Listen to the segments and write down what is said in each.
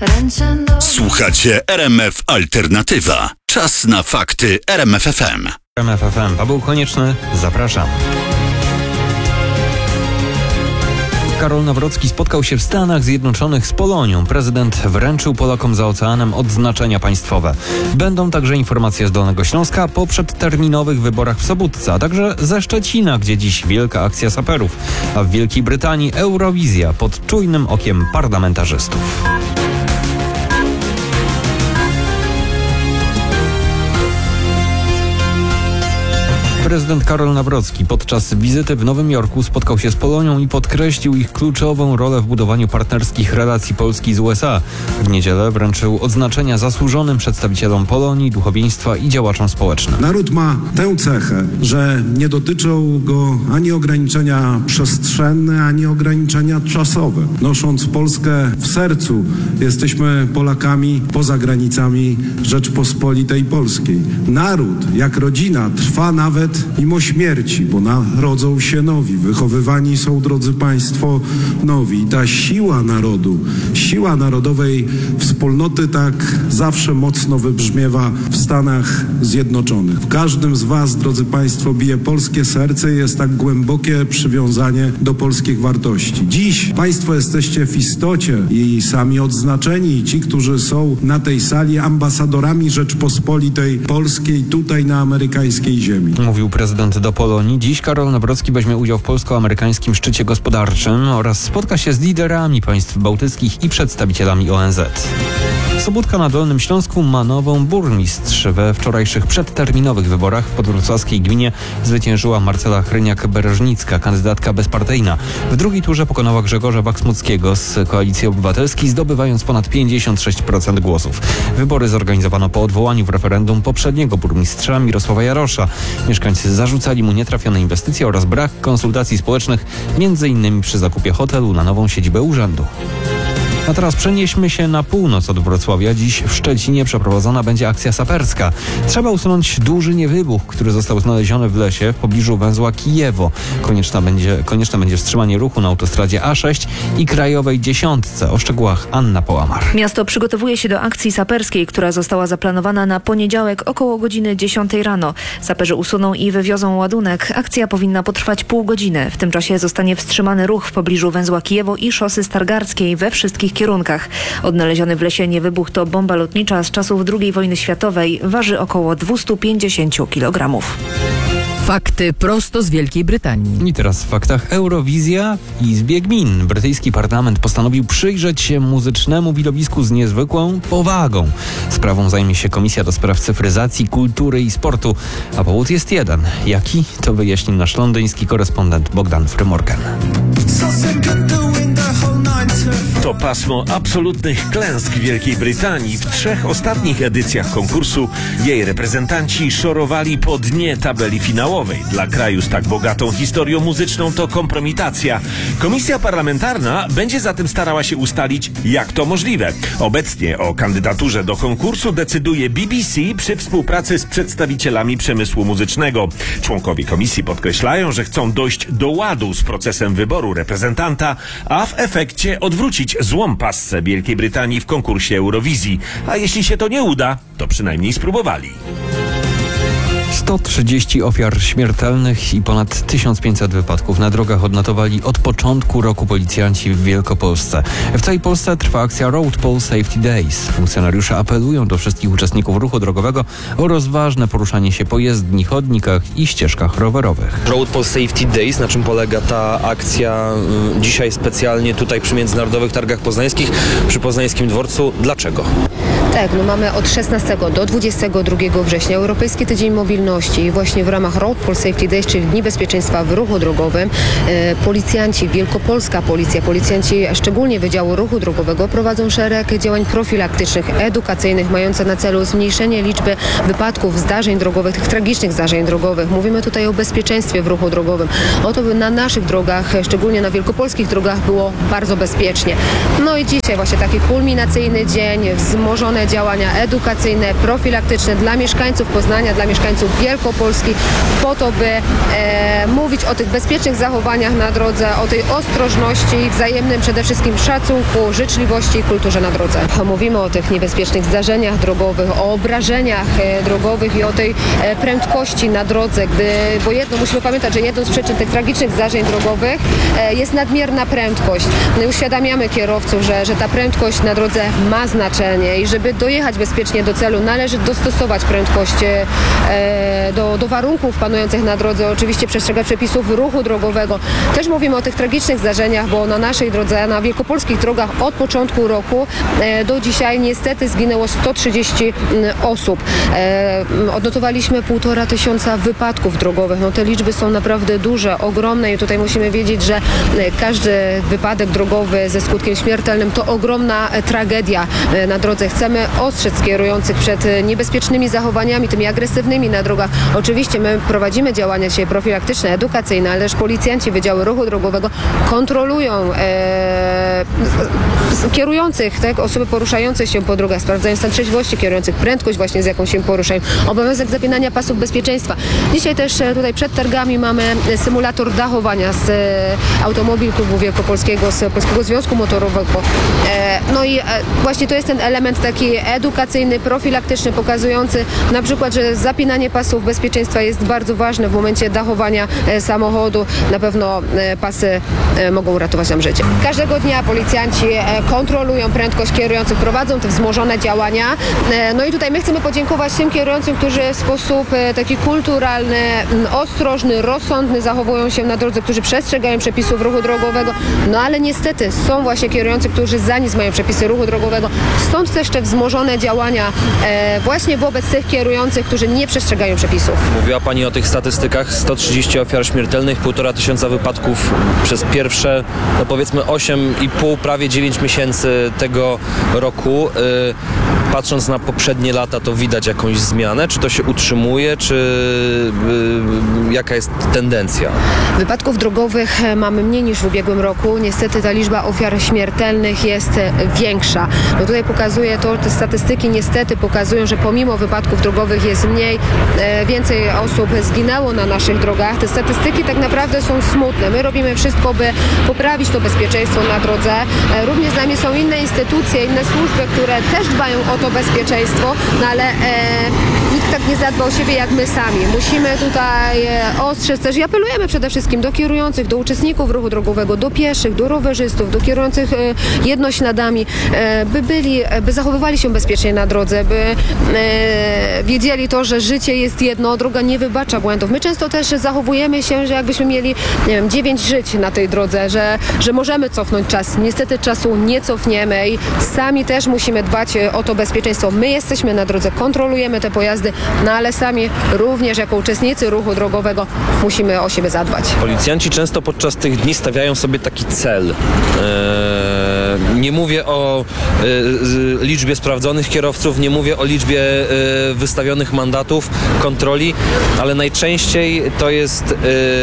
Słuchacie RMF Alternatywa. Czas na fakty RMF FM. RMF FM. Paweł Konieczny, zapraszam. Karol Nawrocki spotkał się w Stanach Zjednoczonych z Polonią. Prezydent wręczył Polakom za oceanem odznaczenia państwowe. Będą także informacje z Dolnego Śląska po przedterminowych wyborach w Sobótce, a także ze Szczecina, gdzie dziś wielka akcja saperów, a w Wielkiej Brytanii Eurowizja pod czujnym okiem parlamentarzystów. Prezydent Karol Nawrocki podczas wizyty w Nowym Jorku spotkał się z Polonią i podkreślił ich kluczową rolę w budowaniu partnerskich relacji Polski z USA. W niedzielę wręczył odznaczenia zasłużonym przedstawicielom Polonii, duchowieństwa i działaczom społecznym. Naród ma tę cechę, że nie dotyczą go ani ograniczenia przestrzenne, ani ograniczenia czasowe. Nosząc Polskę w sercu, jesteśmy Polakami poza granicami Rzeczpospolitej Polskiej. Naród, jak rodzina, trwa nawet mimo śmierci, bo narodzą się nowi, wychowywani są, drodzy Państwo, nowi. I ta siła narodu, siła narodowej wspólnoty tak zawsze mocno wybrzmiewa w Stanach Zjednoczonych. W każdym z Was, drodzy Państwo, bije polskie serce i jest tak głębokie przywiązanie do polskich wartości. Dziś Państwo jesteście w istocie i sami odznaczeni, i ci, którzy są na tej sali, ambasadorami Rzeczpospolitej Polskiej tutaj na amerykańskiej ziemi. Mówił prezydent do Polonii. Dziś Karol Nawrocki weźmie udział w polsko-amerykańskim szczycie gospodarczym oraz spotka się z liderami państw bałtyckich i przedstawicielami ONZ. Sobótka na Dolnym Śląsku ma nową burmistrz. We wczorajszych przedterminowych wyborach w podwrocławskiej gminie zwyciężyła Marcela Chryniak-Bereżnicka, kandydatka bezpartyjna. W drugiej turze pokonała Grzegorza Waksmuckiego z Koalicji Obywatelskiej, zdobywając ponad 56% głosów. Wybory zorganizowano po odwołaniu w referendum poprzedniego burmistrza Mirosława Jarosza. Mieszkańcy zarzucali mu nietrafione inwestycje oraz brak konsultacji społecznych, m.in. przy zakupie hotelu na nową siedzibę urzędu. A teraz przenieśmy się na północ od Wrocławia. Dziś w Szczecinie przeprowadzona będzie akcja saperska. Trzeba usunąć duży niewybuch, który został znaleziony w lesie w pobliżu węzła Kijewo. Konieczne będzie wstrzymanie ruchu na autostradzie A6 i krajowej 10. O szczegółach Anna Połamar. Miasto przygotowuje się do akcji saperskiej, która została zaplanowana na poniedziałek około godziny 10 rano. Saperzy usuną i wywiozą ładunek. Akcja powinna potrwać pół godziny. W tym czasie zostanie wstrzymany ruch w pobliżu węzła Kijewo i szosy Stargardzkiej we wszystkich kierunkach. Odnaleziony w lesie niewybuch to bomba lotnicza z czasów II wojny światowej. Waży około 250 kg. Fakty prosto z Wielkiej Brytanii. I teraz w faktach Eurowizja w Izbie Gmin. Brytyjski parlament postanowił przyjrzeć się muzycznemu widowisku z niezwykłą powagą. Sprawą zajmie się Komisja do Spraw Cyfryzacji, Kultury i Sportu. A powód jest jeden. Jaki? To wyjaśnił nasz londyński korespondent Bogdan Frymorgan. To pasmo absolutnych klęsk Wielkiej Brytanii. W 3 ostatnich edycjach konkursu jej reprezentanci szorowali po dnie tabeli finałowej. Dla kraju z tak bogatą historią muzyczną to kompromitacja. Komisja parlamentarna będzie zatem starała się ustalić, jak to możliwe. Obecnie o kandydaturze do konkursu decyduje BBC przy współpracy z przedstawicielami przemysłu muzycznego. Członkowie komisji podkreślają, że chcą dojść do ładu z procesem wyboru reprezentanta, a w efekcie odwrócić złą passę Wielkiej Brytanii w konkursie Eurowizji. A jeśli się to nie uda, to przynajmniej spróbowali. 130 ofiar śmiertelnych i ponad 1500 wypadków na drogach odnotowali od początku roku policjanci w Wielkopolsce. W całej Polsce trwa akcja Road Pole Safety Days. Funkcjonariusze apelują do wszystkich uczestników ruchu drogowego o rozważne poruszanie się po jezdni, chodnikach i ścieżkach rowerowych. Road Pole Safety Days, na czym polega ta akcja dzisiaj specjalnie tutaj przy Międzynarodowych Targach Poznańskich, przy Poznańskim Dworcu. Dlaczego? Tak, mamy od 16 do 22 września Europejski Tydzień Mobilności i właśnie w ramach Road Pole Safety Days, czyli Dni Bezpieczeństwa w ruchu drogowym, policjanci, Wielkopolska Policja, policjanci szczególnie Wydziału Ruchu Drogowego prowadzą szereg działań profilaktycznych, edukacyjnych, mające na celu zmniejszenie liczby wypadków, zdarzeń drogowych, tych tragicznych zdarzeń drogowych. Mówimy tutaj o bezpieczeństwie w ruchu drogowym. O to, by na naszych drogach, szczególnie na wielkopolskich drogach, było bardzo bezpiecznie. No i dzisiaj właśnie taki kulminacyjny dzień, wzmożone działania edukacyjne, profilaktyczne dla mieszkańców Poznania, dla mieszkańców Wielkopolski po to, by mówić o tych bezpiecznych zachowaniach na drodze, o tej ostrożności i wzajemnym przede wszystkim szacunku, życzliwości i kulturze na drodze. Mówimy o tych niebezpiecznych zdarzeniach drogowych, o obrażeniach drogowych i o tej prędkości na drodze, bo musimy pamiętać, że jedną z przyczyn tych tragicznych zdarzeń drogowych jest nadmierna prędkość. No i uświadamiamy kierowców, że ta prędkość na drodze ma znaczenie i żeby dojechać bezpiecznie do celu, należy dostosować prędkość do warunków panujących na drodze, oczywiście przestrzegać przepisów ruchu drogowego. Też mówimy o tych tragicznych zdarzeniach, bo na naszej drodze, na wielkopolskich drogach od początku roku do dzisiaj niestety zginęło 130 osób. Odnotowaliśmy 1500 wypadków drogowych. No te liczby są naprawdę duże, ogromne i tutaj musimy wiedzieć, że każdy wypadek drogowy ze skutkiem śmiertelnym to ogromna tragedia na drodze. Chcemy ostrzec kierujących przed niebezpiecznymi zachowaniami, tymi agresywnymi na drogach. Oczywiście my prowadzimy działania dzisiaj profilaktyczne, edukacyjne, ależ policjanci Wydziału Ruchu Drogowego kontrolują kierujących, tak, osoby poruszające się po drogach, sprawdzają stan trzeźwości kierujących, prędkość właśnie z jaką się poruszają, obowiązek zapinania pasów bezpieczeństwa. Dzisiaj też tutaj przed targami mamy symulator dachowania z Automobil Klubu Wielkopolskiego, z Polskiego Związku Motorowego. No i właśnie to jest ten element taki edukacyjny, profilaktyczny, pokazujący na przykład, że zapinanie pasów bezpieczeństwa jest bardzo ważne w momencie dachowania samochodu. Na pewno pasy mogą uratować nam życie. Każdego dnia policjanci kontrolują prędkość kierujących, prowadzą te wzmożone działania. No i tutaj my chcemy podziękować tym kierującym, którzy w sposób taki kulturalny, ostrożny, rozsądny zachowują się na drodze, którzy przestrzegają przepisów ruchu drogowego. No ale niestety są właśnie kierujący, którzy za nic mają przepisy ruchu drogowego. Stąd też te wzmożone działania właśnie wobec tych kierujących, którzy nie przestrzegają przepisów. Mówiła Pani o tych statystykach. 130 ofiar śmiertelnych, 1500 wypadków przez pierwsze, no powiedzmy 8,5, prawie 9 miesięcy tego roku. Patrząc na poprzednie lata, to widać jakąś zmianę? Czy to się utrzymuje? Czy jaka jest tendencja? Wypadków drogowych mamy mniej niż w ubiegłym roku. Niestety ta liczba ofiar śmiertelnych jest większa. No tutaj pokazuje to, te statystyki niestety pokazują, że pomimo wypadków drogowych jest mniej, więcej osób zginęło na naszych drogach. Te statystyki tak naprawdę są smutne. My robimy wszystko, by poprawić to bezpieczeństwo na drodze. Również z nami są inne instytucje, inne służby, które też dbają o to bezpieczeństwo, no ale nikt tak nie zadba o siebie jak my sami. Musimy tutaj ostrzec też i apelujemy przede wszystkim do kierujących, do uczestników ruchu drogowego, do pieszych, do rowerzystów, do kierujących jednośladami, by zachowywali się bezpiecznie na drodze, by wiedzieli to, że życie jest jedno, droga nie wybacza błędów. My często też zachowujemy się, że jakbyśmy mieli, nie wiem, 9 żyć na tej drodze, że możemy cofnąć czas. Niestety czasu nie cofniemy i sami też musimy dbać o to bezpieczeństwo. My jesteśmy na drodze, kontrolujemy te pojazdy, no ale sami również jako uczestnicy ruchu drogowego musimy o siebie zadbać. Policjanci często podczas tych dni stawiają sobie taki cel. Nie mówię o liczbie sprawdzonych kierowców, nie mówię o liczbie wystawionych mandatów, kontroli, ale najczęściej to jest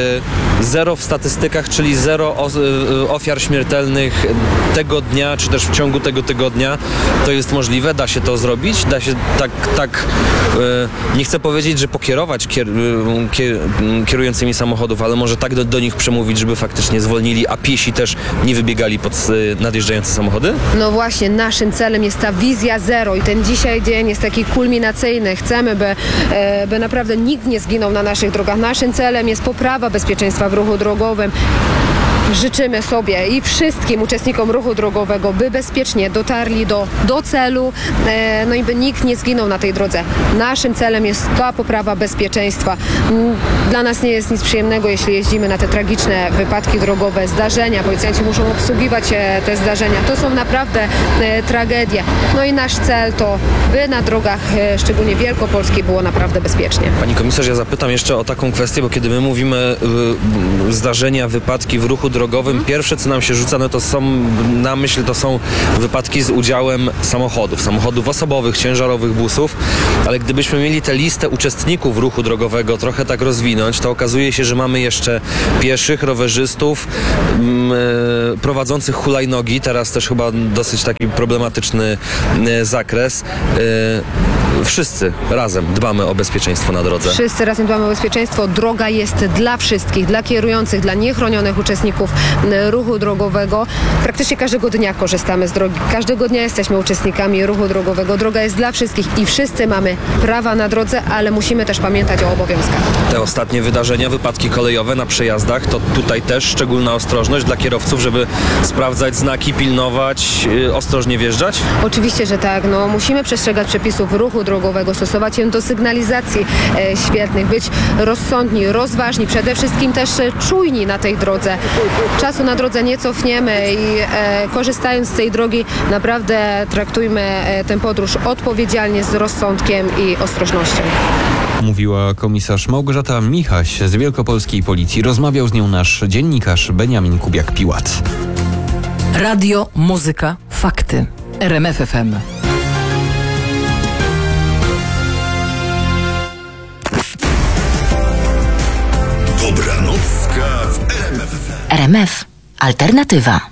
0 w statystykach, czyli 0 ofiar śmiertelnych tego dnia, czy też w ciągu tego tygodnia. To jest możliwe? Da się to zrobić? Da się tak nie chcę powiedzieć, że pokierować kierującymi samochodów, ale może tak do nich przemówić, żeby faktycznie zwolnili, a piesi też nie wybiegali pod nadjeżdżające samochody? No właśnie, naszym celem jest ta wizja zero i ten dzisiaj dzień jest taki kulminacyjny. Chcemy, by naprawdę nikt nie zginął na naszych drogach. Naszym celem jest poprawa bezpieczeństwa w ruchu drogowym. Życzymy sobie i wszystkim uczestnikom ruchu drogowego, by bezpiecznie dotarli do celu, no i by nikt nie zginął na tej drodze. Naszym celem jest ta poprawa bezpieczeństwa. Dla nas nie jest nic przyjemnego, jeśli jeździmy na te tragiczne wypadki drogowe, zdarzenia. Policjanci muszą obsługiwać te zdarzenia. To są naprawdę tragedie. No i nasz cel to, by na drogach, szczególnie wielkopolskiej, było naprawdę bezpiecznie. Pani komisarz, ja zapytam jeszcze o taką kwestię, bo kiedy my mówimy zdarzenia, wypadki w ruchu drogowym, drogowym, pierwsze co nam się rzuca, no to są wypadki z udziałem samochodów osobowych, ciężarowych, busów, ale gdybyśmy mieli tę listę uczestników ruchu drogowego trochę tak rozwinąć, to okazuje się, że mamy jeszcze pieszych, rowerzystów, prowadzących hulajnogi, teraz też chyba dosyć taki problematyczny zakres. Wszyscy razem dbamy o bezpieczeństwo na drodze. Wszyscy razem dbamy o bezpieczeństwo. Droga jest dla wszystkich, dla kierujących, dla niechronionych uczestników ruchu drogowego. Praktycznie każdego dnia korzystamy z drogi. Każdego dnia jesteśmy uczestnikami ruchu drogowego. Droga jest dla wszystkich i wszyscy mamy prawa na drodze, ale musimy też pamiętać o obowiązkach. Te ostatnie wydarzenia, wypadki kolejowe na przejazdach, to tutaj też szczególna ostrożność dla kierowców, żeby sprawdzać znaki, pilnować, ostrożnie wjeżdżać? Oczywiście, że tak. No, musimy przestrzegać przepisów ruchu drogowego, stosować się do sygnalizacji świetnych, być rozsądni, rozważni, przede wszystkim też czujni na tej drodze. Czasu na drodze nie cofniemy i korzystając z tej drogi naprawdę traktujmy tę podróż odpowiedzialnie, z rozsądkiem i ostrożnością. Mówiła komisarz Małgorzata Michaś z Wielkopolskiej Policji. Rozmawiał z nią nasz dziennikarz Beniamin Kubiak-Piłat. Radio, muzyka, fakty. RMF FM. Dobranocka w RMF. RMF. Alternatywa.